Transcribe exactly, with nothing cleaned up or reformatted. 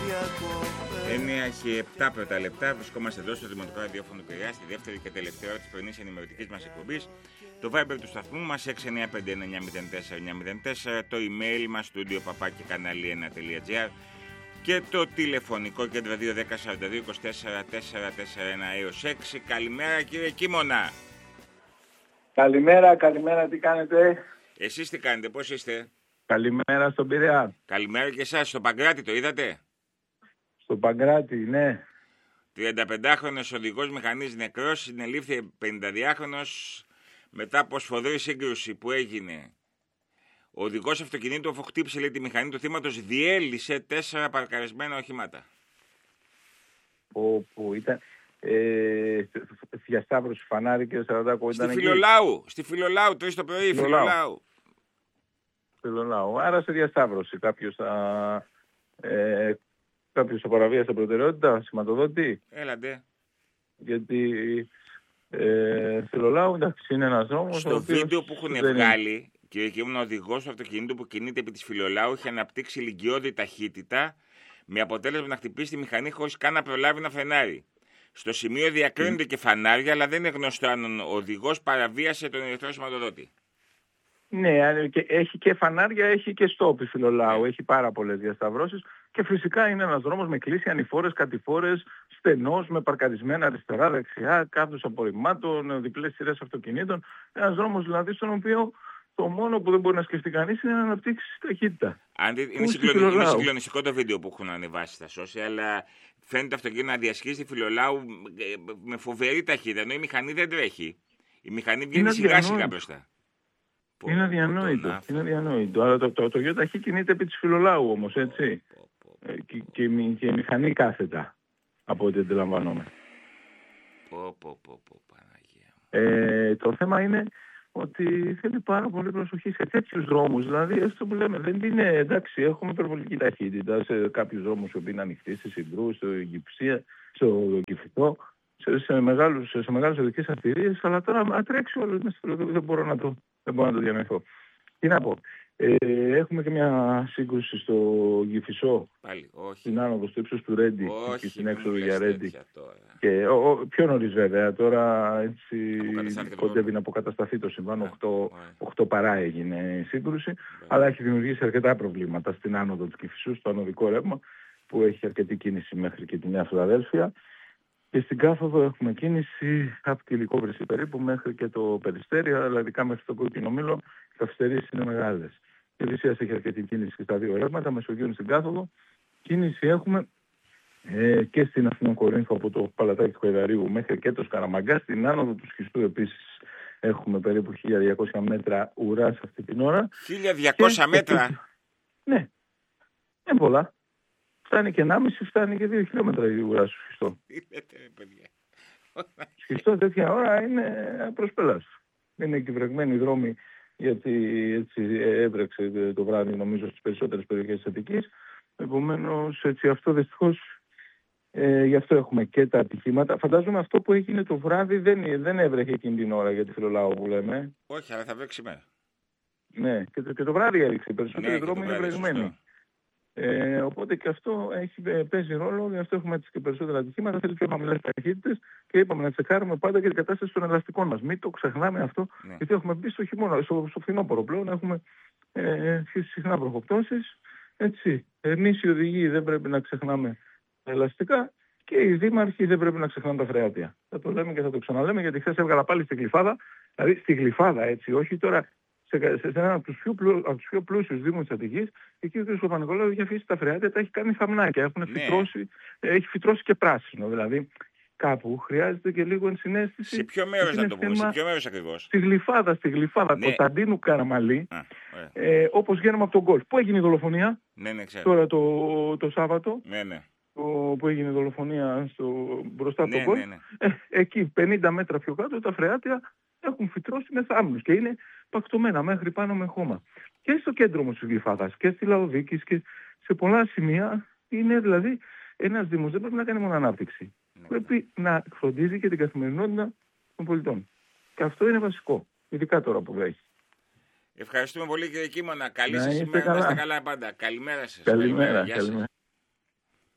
εννιά και επτά πρώτα λεπτά βρισκόμαστε εδώ στο Δημοτικό Ραδιόφωνο Πειραιά, στη δεύτερη και τελευταία ώρα της πρωινής ενημερωτικής μας εκπομπής. Το Viber του σταθμού μας έξι εννιά πέντε εννιά μηδέν τέσσερα εννιά μηδέν τέσσερα, το email μας studio παπάκι κανάλι ένα τελεία gr και το τηλεφωνικό κέντρο δύο ένα μηδέν σαράντα δύο είκοσι τέσσερα τετρακόσια σαράντα ένα έως έξι. Καλημέρα κύριε Κίμωνα. Καλημέρα, καλημέρα, τι κάνετε? Εσείς τι κάνετε, πώς είστε? Καλημέρα στον Πειραιά. Καλημέρα και εσάς, στο Παγκράτη το είδατε? Στο Παγκράτη, ναι. τριανταπεντάχρονος οδηγός μηχανής νεκρός, συνελήφθη πενηνταδυάχρονος μετά από σφοδρή σύγκρουση που έγινε. Ο οδηγός αυτοκινήτου, αφού χτύπησε λέει, τη μηχανή του θύματος, διέλυσε τέσσερα παρκαρισμένα οχήματα. Όπου ήταν... Ε, για Σταύρος Φανάρη και Σαραντάκο ήταν στη Φιλολάου, στη Φιλολάου, τρεις το πρωί, Φιλολάου. Φιλολάου. Άρα σε διασταύρωση κάποιος θα... Ε, κάποιος θα παραβίασε προτεραιότητα, σηματοδότη. Έλατε. Γιατί ε, Φιλολάου, εντάξει, είναι ένας δρόμος. Στο βίντεο που έχουν βγάλει, κύριε και ήμουν οδηγός του αυτοκινήτου που κινείται επί της Φιλολάου, είχε αναπτύξει ηλικιώδη ταχύτητα, με αποτέλεσμα να χτυπήσει τη μηχανή χωρίς καν να προλάβει να φρενάρει. Στο σημείο διακρίνονται mm. και φανάρια, αλλά δεν είναι γνωστό αν ο οδηγός παραβίασε τον ερυθρό σηματοδότη. Ναι, και έχει και φανάρια, έχει και στόπι Φιλολάου, έχει πάρα πολλές διασταυρώσεις και φυσικά είναι ένας δρόμος με κλείσει ανηφόρες, κατηφόρες, στενός, με παρκαρισμένα αριστερά, δεξιά, κάθους απορριμμάτων, διπλές σειρές αυτοκινήτων. Ένας δρόμος δηλαδή στον οποίο το μόνο που δεν μπορεί να σκεφτεί κανείς είναι να αναπτύξει ταχύτητα. Αν είναι, συγκλονι... είναι συγκλονιστικό το βίντεο που έχουν ανεβάσει στα social, αλλά φαίνεται το αυτοκίνητο να διασχίζει τη Φιλολάου με φοβερή ταχύτητα, ενώ η μηχανή δεν τρέχει. Η μηχανή βγαίνει σιγά σιγά μπροστά. Είναι αδιανόητο, είναι αδιανόητο. Αλλά το, το, το γιο ταχύ κινείται επί της Φιλολάου όμως, έτσι. Πω, πω, πω. Και, και, και η μηχανή κάθετα, από ό,τι αντιλαμβάνομαι. Πω, πω, πω, πω, Παναγία. Ε, το θέμα είναι ότι θέλει πάρα πολύ προσοχή σε τέτοιους δρόμους. Δηλαδή, αυτό που λέμε, δεν είναι εντάξει, έχουμε υπερβολική ταχύτητα σε κάποιους δρόμους που είναι ανοιχτοί, στη Συγκρού, στο Κυψία, στο Κηφικό, σε, σε, μεγάλους, σε μεγάλες οδικές αρτηρίες, αλλά τώρα αν τρέξει όλο μέσα στο δεν μπορώ να το, δεν μπορώ να το διανοηθώ. Τι να πω. Ε, έχουμε και μια σύγκρουση στο Γυφισό, πάλι, όχι. στην άνοδο στο ύψος του Ρέντι όχι, και στην έξοδο για Ρέντι. Και ο, ο, πιο νωρίς βέβαια, τώρα έτσι κοντεύει να αποκατασταθεί το συμβάν, οκτώ παρά έγινε η σύγκρουση, yeah. αλλά έχει δημιουργήσει αρκετά προβλήματα στην άνοδο του Κηφισού, στο ανωδικό ρεύμα, που έχει αρκετή κίνηση μέχρι και τη Νέα Φιλαδέλφια. Και στην κάθοδο έχουμε κίνηση από τη Λυκόβρηση περίπου μέχρι και το Περιστέρι, αλλά ειδικά μέχρι το Κόκκινο Μήλο οι καθυστερήσεις είναι μεγάλες. Η Οδυσσέας έχει αρκετή κίνηση και στα δύο ρεύματα, Μεσογείων στην κάθοδο. Κίνηση έχουμε ε, και στην Αθηνών Κορίνθου από το Παλατάκι του Χαϊδαρίου μέχρι και το Σκαραμαγκά. Στην άνοδο του Σχιστού επίσης έχουμε περίπου χίλια διακόσια μέτρα ουράς αυτή την ώρα. χίλια διακόσια και... μέτρα? Ναι, δεν πολλά. Φτάνει και ενάμιση, φτάνει και δύο χιλιόμετρα η ουρά στο Σχιστό. Σχιστό τέτοια ώρα είναι προσπελάς. Είναι εκυβρεγμένοι οι δρόμοι, γιατί έτσι έβρεξε το βράδυ νομίζω στις περισσότερες περιοχές της Αττικής. Επομένως έτσι αυτό δυστυχώς, ε, γι' αυτό έχουμε και τα ατυχήματα. Φαντάζομαι αυτό που έγινε το βράδυ δεν, δεν έβρεχε εκείνη την ώρα για τη Φιλολάου που λέμε. Όχι, αλλά θα βρέξει σήμερα. Ναι, και το, και το βράδυ έριξε. Οι περισσότεροι ναι, δρόμοι είναι βρεγμένοι. Ε, οπότε και αυτό έχει, παίζει ρόλο, γι' αυτό έχουμε έτσι και περισσότερα ατυχήματα. Θέλει πιο χαμηλές ταχύτητες και είπαμε να τσεκάρουμε πάντα και την κατάσταση των ελαστικών μας. Μην το ξεχνάμε αυτό, ναι. γιατί έχουμε μπει στο χειμώνα, στο, στο φθινόπωρο πλέον, έχουμε ε, συχνά βροχοπτώσεις. Έτσι, εμείς οι οδηγοί δεν πρέπει να ξεχνάμε τα ελαστικά και οι δήμαρχοι δεν πρέπει να ξεχνάμε τα φρεάτια. Θα το λέμε και θα το ξαναλέμε, γιατί χθες έβγαλα πάλι στη Γλυφάδα, δηλαδή στη Γλυφάδα, έτσι, όχι τώρα. Σε, σε, σε έναν από τους πιο, πλου, πιο πλούσιους δήμους της Αττικής, εκεί ο κ. Παπα-Νικολάου έχει αφήσει τα φρεάτια, τα έχει κάνει χαμνάκια, έχουν ναι. φυτρώσει, έχει φυτρώσει και πράσινο. Δηλαδή κάπου χρειάζεται και λίγο ενσυναίσθηση. Σε ποιο μέρος να το πούμε, σε ποιο μέρος ακριβώς? Στη Γλυφάδα, στη Γλυφάδα, ναι. Κωνσταντίνου Καραμαλή, ε, όπως βγαίνουμε από τον γκολφ. Πού έγινε η δολοφονία? Ναι, ναι, ξέρω. Τώρα το, το Σάββατο. Ναι, ναι. Το, που έγινε η δολοφονία στο, μπροστά από ναι, τον γκολφ. Ναι, ναι. Ε, εκεί πενήντα μέτρα πιο κάτω τα φρεάτια έχουν φυτρώσει με θάμνους και είναι πακτωμένα μέχρι πάνω με χώμα. Και στο κέντρο όμως της Γλυφάδας και στη Λαοδίκης και σε πολλά σημεία είναι δηλαδή ένας δήμος δεν πρέπει να κάνει μόνο ανάπτυξη. Ναι, πρέπει ναι. να φροντίζει και την καθημερινότητα των πολιτών. Και αυτό είναι βασικό, ειδικά τώρα που βρέχει. Ευχαριστούμε πολύ κύριε Κίμωνα. Καλή σας ημέρα, να είστε καλά πάντα. Καλημέρα σας. Καλημέρα. Καλημέρα.